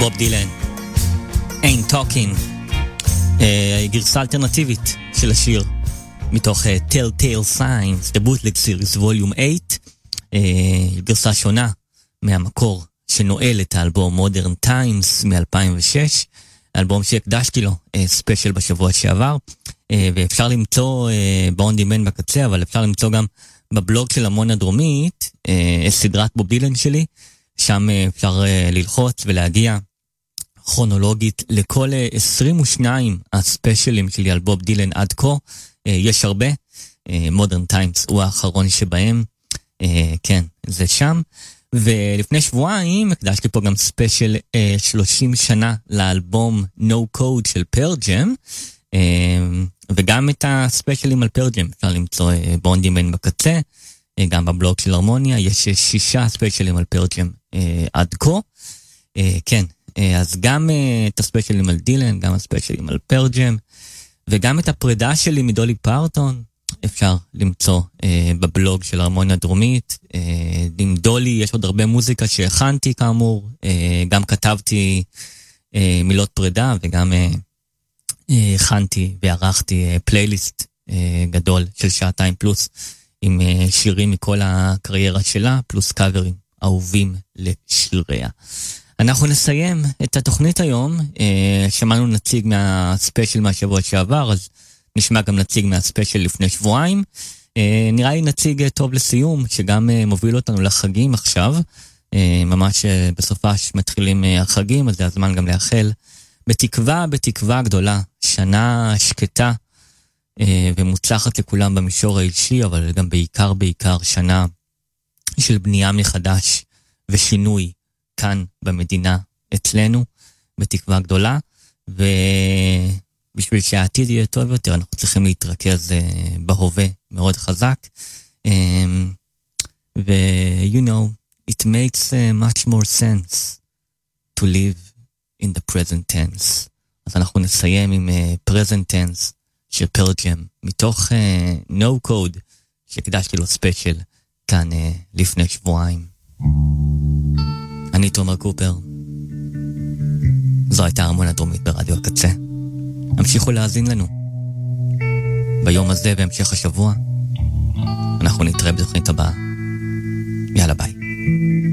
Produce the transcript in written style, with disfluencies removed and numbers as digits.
בוב דילן, Ain't Talking, גרסה אלטרנטיבית של השיר מתוך Telltale Signs, The Bootleg Series Volume 8, גרסה שונה מהמקור שנועל את האלבום Modern Times מ-2006, האלבום שהקדשתי לו ספיישל בשבוע שעבר, ואפשר למצוא ב-on demand בקצה, אבל אפשר למצוא גם בבלוג של המון הדרומית, סדרת בוב דילן שלי, שם אפשר ללחוץ ולהגיע כרונולוגית לכל 22 הספיישלים שלי על בוב דילן עד כה. יש הרבה, Modern Times הוא האחרון שבהם, כן, זה שם. ולפני שבועיים הקדשתי פה גם ספיישל 30 שנה לאלבום No Code של Pearl Jam, וגם את הספיישלים על Pearl Jam אפשר למצוא ב-on demand בקצה, גם בבלוג של הרמוניה, יש 6 ספיישלים על Pearl Jam עד כה. כן, אז גם את הספיישלים על דילן, גם הספיישלים על Pearl Jam, וגם את הפרידה שלי מדולי פרטון, אפשר למצוא בבלוג של הרמוניה הדרומית. עם דולי יש עוד הרבה מוזיקה שהכנתי כאמור, גם כתבתי מילות פרידה, וגם הכנתי וערכתי פלייליסט גדול של 2 שעות פלוס, עם שירים מכל הקריירה שלה, פלוס קאברים אהובים לשיריה. אנחנו נסיים את התוכנית היום, שמענו נציג מהספיישל מהשבוע שעבר, אז נשמע גם נציג מהספיישל לפני שבועיים. נראה לי נציג טוב לסיום, שגם מוביל אותנו לחגים עכשיו, ממש בסופה שמתחילים החגים, אז זה הזמן גם לאחל בתקווה גדולה, שנה שקטה ומוצלחת לכולם במישור האישי, אבל גם בעיקר שנה של בנייה מחדש ושינוי כאן במדינה אצלנו, בתקווה גדולה, ובשביל שהעתיד יהיה טוב יותר, אנחנו צריכים להתרכז בהווה מאוד חזק, you know, it makes much more sense to live in the present tense. אז אנחנו נסיים עם present tense של Pearl Jam, מתוך No Code, שהקדשתי לו ספיישל כאן לפני שבועיים. אני תומר קופר, זו הייתה הרמוניה הדרומית ברדיו הקצה. המשיכו להאזין לנו ביום הזה בהמשך השבוע, אנחנו נתראה בתוכנית הבאה. יאללה ביי.